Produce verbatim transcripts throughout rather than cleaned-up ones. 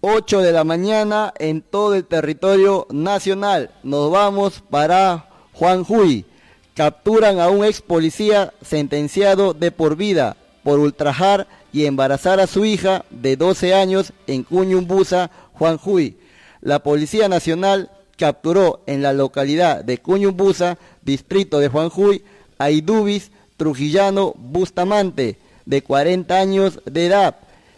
ocho de la mañana en todo el territorio nacional. Nos vamos para Juanjuy. Capturan a un ex policía sentenciado de por vida por ultrajar y embarazar a su hija de doce años en Cuñumbusa, Juanjuy. La Policía Nacional capturó en la localidad de Cuñumbusa, distrito de Juanjuy, a Idubis Trujillano Bustamante, de cuarenta años de edad,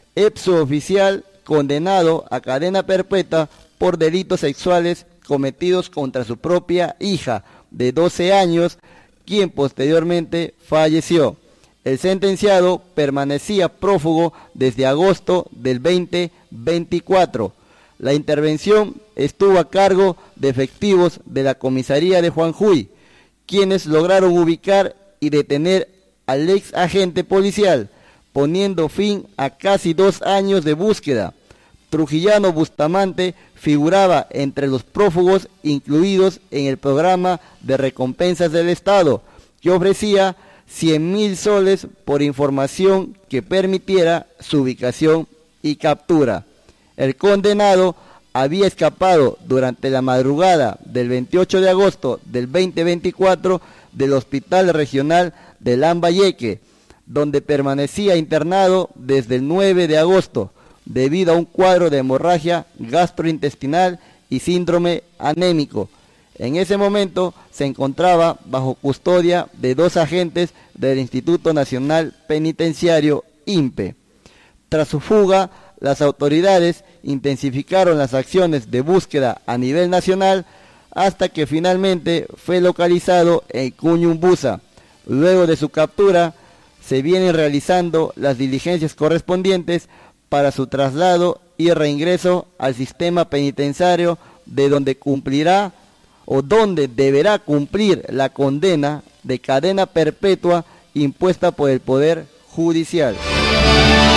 exoficial condenado a cadena perpetua por delitos sexuales cometidos contra su propia hija de doce años, quien posteriormente falleció. El sentenciado permanecía prófugo desde agosto del veinte veinticuatro. La intervención estuvo a cargo de efectivos de la comisaría de Juanjuy, quienes lograron ubicar y detener al ex agente policial, poniendo fin a casi dos años de búsqueda. Trujillano Bustamante figuraba entre los prófugos incluidos en el programa de recompensas del Estado, que ofrecía cien mil soles por información que permitiera su ubicación y captura. El condenado había escapado durante la madrugada del veintiocho de agosto del veinte veinticuatro del Hospital Regional de Lambayeque, donde permanecía internado desde el nueve de agosto, debido a un cuadro de hemorragia gastrointestinal y síndrome anémico. En ese momento se encontraba bajo custodia de dos agentes del Instituto Nacional Penitenciario, I N P E. Tras su fuga, las autoridades intensificaron las acciones de búsqueda a nivel nacional hasta que finalmente fue localizado en Cuñumbusa. Luego de su captura, se vienen realizando las diligencias correspondientes para su traslado y reingreso al sistema penitenciario, de donde cumplirá o donde deberá cumplir la condena de cadena perpetua impuesta por el Poder Judicial.